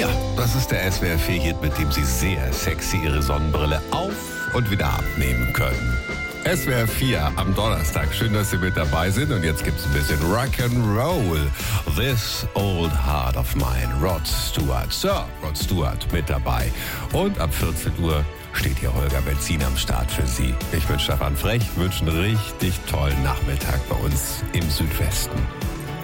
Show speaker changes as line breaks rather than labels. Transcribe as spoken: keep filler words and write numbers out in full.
Ja, das ist der S W R vier Hit, mit dem Sie sehr sexy Ihre Sonnenbrille auf und wieder abnehmen können. S W R vier am Donnerstag. Schön, dass Sie mit dabei sind. Und jetzt gibt's ein bisschen Rock'n'Roll. This Old Heart of Mine. Rod Stewart. Sir Rod Stewart mit dabei. Und ab vierzehn Uhr steht hier Holger Benzin am Start für Sie. Ich bin Stefan Frech, wünsche einen richtig tollen Nachmittag bei uns im Südwesten.